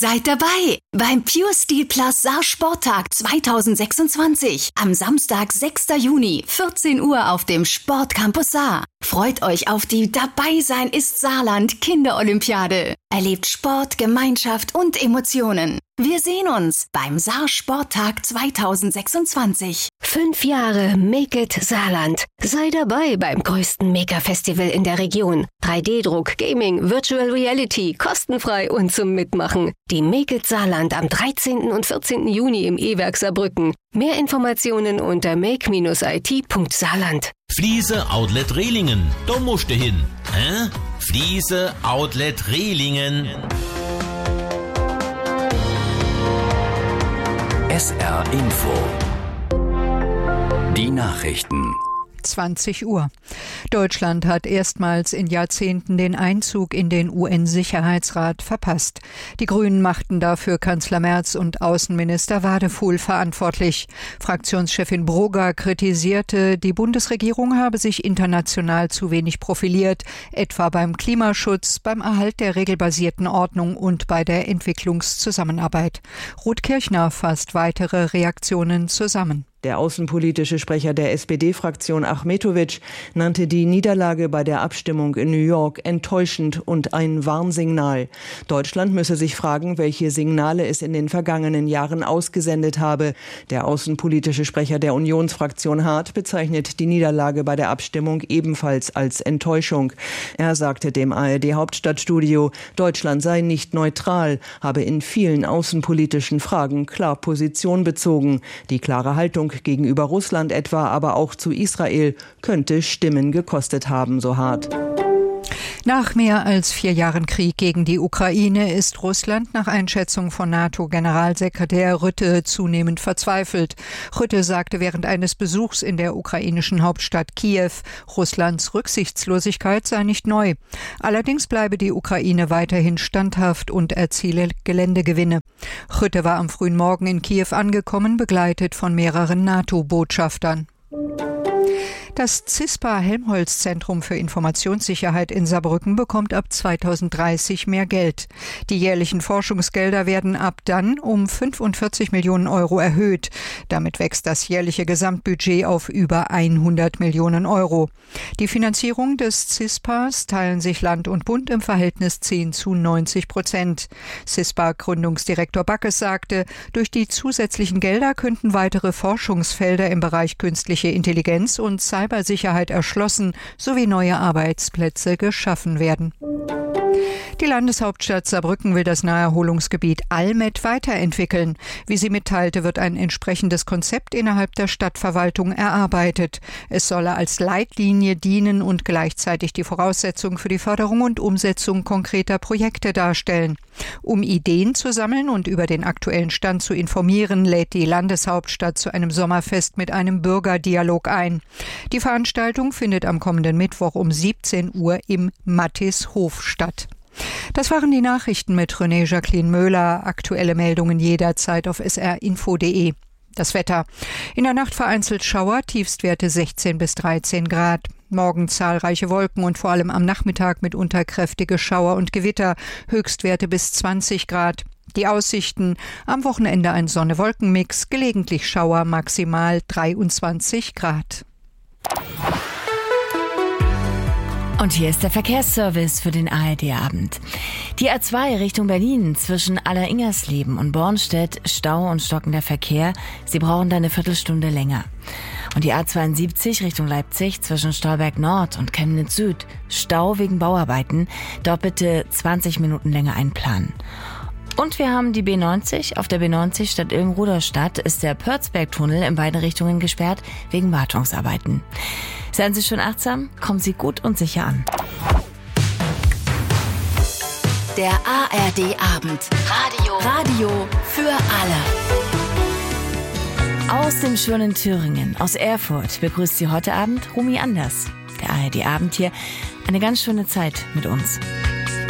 Seid dabei beim Pure Steel Plus Saar Sporttag 2026 am Samstag, 6. Juni, 14 Uhr auf dem Sportcampus Saar. Freut euch auf die Dabei sein ist Saarland Kinderolympiade. Erlebt Sport, Gemeinschaft und Emotionen. Wir sehen uns beim Saar Sporttag 2026. 5 Jahre Make It Saarland. Sei dabei beim größten Mega-Festival in der Region. 3D-Druck, Gaming, Virtual Reality, kostenfrei und zum Mitmachen. Die Make It Saarland am 13. und 14. Juni im E-Werk Saarbrücken. Mehr Informationen unter make-it.saarland. Fliese Outlet Rehlingen. Da musst du hin. Fliese Outlet Rehlingen. SR Info. Die Nachrichten. 20 Uhr. Deutschland hat erstmals in Jahrzehnten den Einzug in den UN-Sicherheitsrat verpasst. Die Grünen machten dafür Kanzler Merz und Außenminister Wadefuhl verantwortlich. Fraktionschefin Brugger kritisierte, die Bundesregierung habe sich international zu wenig profiliert, etwa beim Klimaschutz, beim Erhalt der regelbasierten Ordnung und bei der Entwicklungszusammenarbeit. Ruth Kirchner fasst weitere Reaktionen zusammen. Der außenpolitische Sprecher der SPD-Fraktion Achmetovic nannte die Niederlage bei der Abstimmung in New York enttäuschend und ein Warnsignal. Deutschland müsse sich fragen, welche Signale es in den vergangenen Jahren ausgesendet habe. Der außenpolitische Sprecher der Unionsfraktion Hart bezeichnet die Niederlage bei der Abstimmung ebenfalls als Enttäuschung. Er sagte dem ARD-Hauptstadtstudio, Deutschland sei nicht neutral, habe in vielen außenpolitischen Fragen klar Position bezogen. Die klare Haltung gegenüber Russland etwa, aber auch zu Israel, könnte Stimmen gekostet haben, so Hart. Nach mehr als 4 Jahren Krieg gegen die Ukraine ist Russland nach Einschätzung von NATO-Generalsekretär Rutte zunehmend verzweifelt. Rutte sagte während eines Besuchs in der ukrainischen Hauptstadt Kiew, Russlands Rücksichtslosigkeit sei nicht neu. Allerdings bleibe die Ukraine weiterhin standhaft und erziele Geländegewinne. Rutte war am frühen Morgen in Kiew angekommen, begleitet von mehreren NATO-Botschaftern. Das CISPA-Helmholtz-Zentrum für Informationssicherheit in Saarbrücken bekommt ab 2030 mehr Geld. Die jährlichen Forschungsgelder werden ab dann um 45 Millionen Euro erhöht. Damit wächst das jährliche Gesamtbudget auf über 100 Millionen Euro. Die Finanzierung des CISPAs teilen sich Land und Bund im Verhältnis 10:90%. CISPA-Gründungsdirektor Backes sagte, durch die zusätzlichen Gelder könnten weitere Forschungsfelder im Bereich künstliche Intelligenz und Cybersicherheit erschlossen sowie neue Arbeitsplätze geschaffen werden. Die Landeshauptstadt Saarbrücken will das Naherholungsgebiet Allmet weiterentwickeln. Wie sie mitteilte, wird ein entsprechendes Konzept innerhalb der Stadtverwaltung erarbeitet. Es solle als Leitlinie dienen und gleichzeitig die Voraussetzung für die Förderung und Umsetzung konkreter Projekte darstellen. Um Ideen zu sammeln und über den aktuellen Stand zu informieren, lädt die Landeshauptstadt zu einem Sommerfest mit einem Bürgerdialog ein. Die Veranstaltung findet am kommenden Mittwoch um 17 Uhr im Mattishof statt. Das waren die Nachrichten mit René Jacqueline Möhler. Aktuelle Meldungen jederzeit auf srinfo.de. Das Wetter. In der Nacht vereinzelt Schauer, Tiefstwerte 16 bis 13 Grad. Morgen zahlreiche Wolken und vor allem am Nachmittag mitunter kräftige Schauer und Gewitter, Höchstwerte bis 20 Grad. Die Aussichten: am Wochenende ein Sonne-Wolken-Mix, gelegentlich Schauer, maximal 23 Grad. Und hier ist der Verkehrsservice für den ARD-Abend. Die A2 Richtung Berlin zwischen Alleringersleben und Bornstedt, Stau und stockender Verkehr. Sie brauchen da eine Viertelstunde länger. Und die A72 Richtung Leipzig zwischen Stolberg Nord und Chemnitz Süd, Stau wegen Bauarbeiten. Dort bitte 20 Minuten länger einplanen. Und wir haben die B90. Auf der B90 Stadt Ilm-Rudolstadt ist der Pörzberg-Tunnel in beide Richtungen gesperrt wegen Wartungsarbeiten. Seien Sie schon achtsam, kommen Sie gut und sicher an. Der ARD-Abend. Radio für alle. Aus dem schönen Thüringen, aus Erfurt, begrüßt Sie heute Abend Rumi Anders. Der ARD-Abend hier, eine ganz schöne Zeit mit uns.